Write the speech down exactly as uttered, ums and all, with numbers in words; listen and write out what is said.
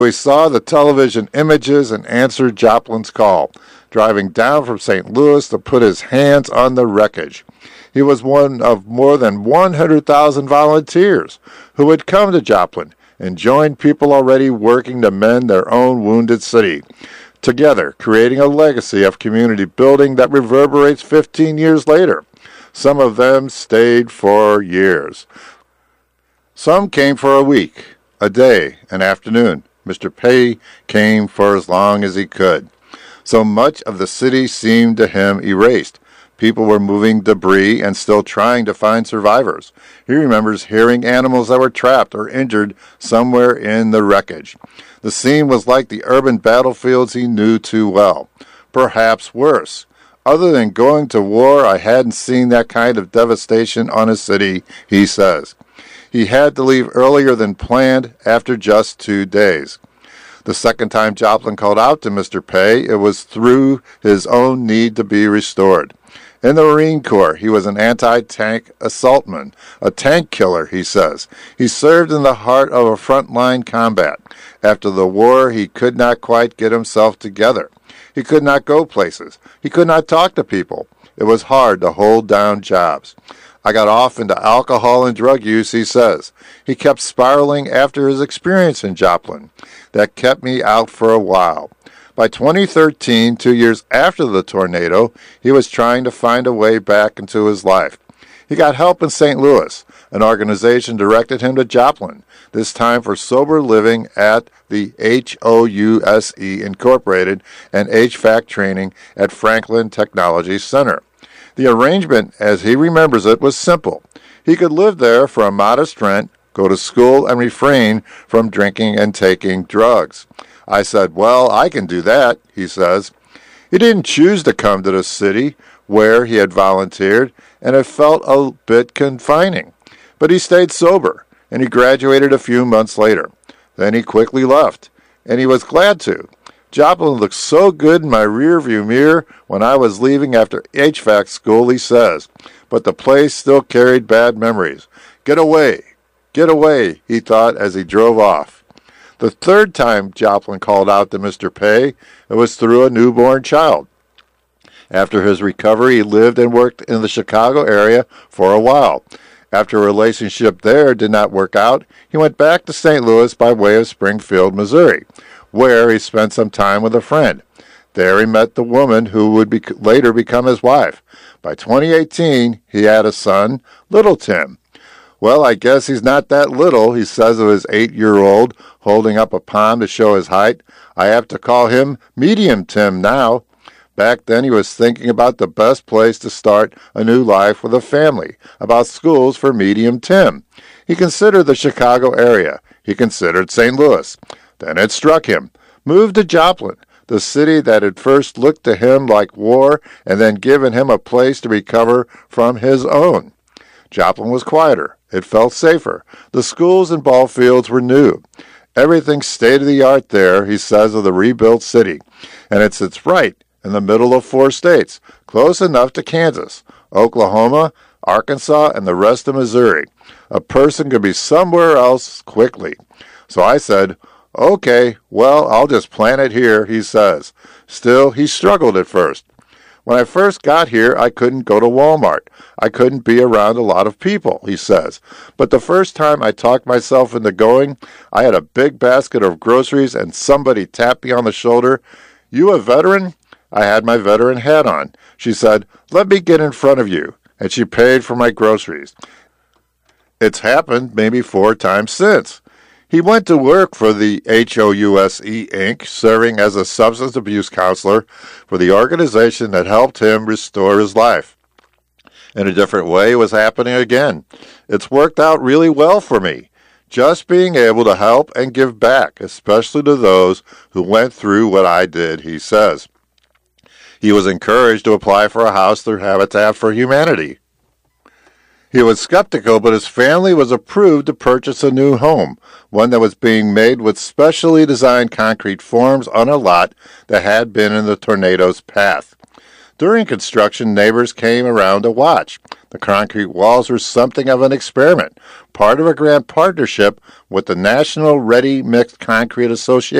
He saw the television images and answered Joplin's call, driving down from Saint Louis to put his hands on the wreckage. He was one of more than one hundred thousand volunteers who had come to Joplin and joined people already working to mend their own wounded city, together creating a legacy of community building that reverberates fifteen years later. Some of them stayed for years. Some came for a week, a day, an afternoon. Mister Pay came for as long as he could. So much of the city seemed to him erased. People were moving debris and still trying to find survivors. He remembers hearing animals that were trapped or injured somewhere in the wreckage. The scene was like the urban battlefields he knew too well, perhaps worse. Other than going to war, I hadn't seen that kind of devastation on a city, he says. He had to leave earlier than planned after just two days. The second time Joplin called out to Mister Pay, it was through his own need to be restored. In the Marine Corps, he was an anti-tank assaultman, a tank killer, he says. He served in the heart of a front-line combat. After the war, he could not quite get himself together. He could not go places. He could not talk to people. It was hard to hold down jobs. I got off into alcohol and drug use, he says. He kept spiraling after his experience in Joplin. That kept me out for a while. By twenty thirteen, two years after the tornado, he was trying to find a way back into his life. He got help in Saint Louis. An organization directed him to Joplin, this time for sober living at the H O U S E Incorporated and H V A C training at Franklin Technology Center. The arrangement, as he remembers it, was simple. He could live there for a modest rent, go to school, and refrain from drinking and taking drugs. I said, well, I can do that, he says. He didn't choose to come to the city where he had volunteered, and it felt a bit confining. But he stayed sober, and he graduated a few months later. Then he quickly left, and he was glad to. Joplin looked so good in my rearview mirror when I was leaving after H V A C school, he says. But the place still carried bad memories. Get away, get away, he thought as he drove off. The third time Joplin called out to Mister Pay, it was through a newborn child. After his recovery, he lived and worked in the Chicago area for a while. After a relationship there did not work out, he went back to Saint Louis by way of Springfield, Missouri, where he spent some time with a friend. There he met the woman who would be, later become his wife. By twenty eighteen, he had a son, Little Tim. Well, I guess he's not that little, he says of his eight-year-old, holding up a palm to show his height. I have to call him Medium Tim now. Back then he was thinking about the best place to start a new life with a family, about schools for Medium Tim. He considered the Chicago area. He considered Saint Louis. Then it struck him. Move to Joplin, the city that had first looked to him like war and then given him a place to recover from his own. Joplin was quieter. It felt safer. The schools and ball fields were new. Everything state-of-the-art there, he says, of the rebuilt city. And it sits right in the middle of four states, close enough to Kansas, Oklahoma, Arkansas, and the rest of Missouri. A person could be somewhere else quickly. So I said, okay, well, I'll just plant it here, he says. Still, he struggled at first. When I first got here, I couldn't go to Walmart. I couldn't be around a lot of people, he says. But the first time I talked myself into going, I had a big basket of groceries and somebody tapped me on the shoulder. You a veteran? I had my veteran hat on. She said, let me get in front of you. And she paid for my groceries. It's happened maybe four times since. He went to work for the H O U S E Incorporated, serving as a substance abuse counselor for the organization that helped him restore his life. In a different way, it was happening again. It's worked out really well for me, just being able to help and give back, especially to those who went through what I did, he says. He was encouraged to apply for a house through Habitat for Humanity. He was skeptical, but his family was approved to purchase a new home, one that was being made with specially designed concrete forms on a lot that had been in the tornado's path. During construction, neighbors came around to watch. The concrete walls were something of an experiment, part of a grand partnership with the National Ready Mixed Concrete Association.